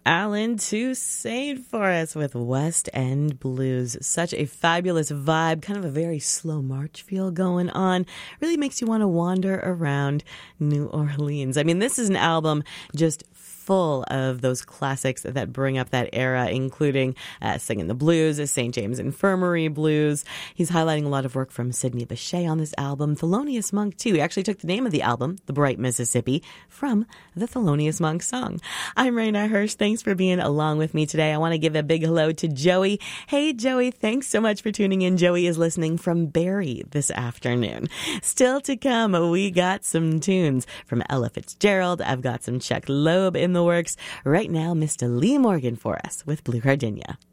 Alan Toussaint for us with West End Blues. Such a fabulous vibe, kind of a very slow march feel going on. Really makes you want to wander around New Orleans. I mean, this is an album just full of those classics that bring up that era, including Singing the Blues, St. James Infirmary Blues. He's highlighting a lot of work from Sidney Bechet on this album. Thelonious Monk, too. He actually took the name of the album, The Bright Mississippi, from the Thelonious Monk song. I'm Raina Hirsch. Thanks for being along with me today. I want to give a big hello to Joey. Hey, Joey, thanks so much for tuning in. Joey is listening from Barrie this afternoon. Still to come, we got some tunes from Ella Fitzgerald. I've got some Chuck Loeb in the works. Right now, Mr. Lee Morgan for us with Blue Gardenia.